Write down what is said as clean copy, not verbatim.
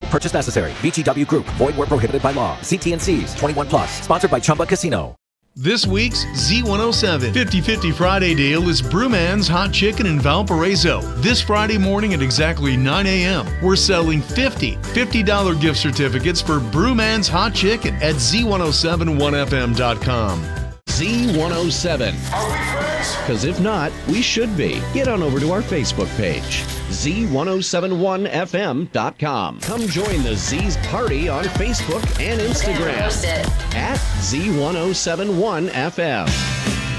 purchase necessary. VGW Group. Void where prohibited by law. See T&Cs. 21 plus. Sponsored by Chumba Casino. This week's Z107 50-50 Friday deal is Brewman's Hot Chicken in Valparaiso. This Friday morning at exactly 9 a.m., we're selling 50 $50 gift certificates for Brewman's Hot Chicken at Z1071FM.com. Z107. Are we friends? Because if not, we should be. Get on over to our Facebook page, Z1071FM.com. Come join the Z's party on Facebook and Instagram at Z1071FM.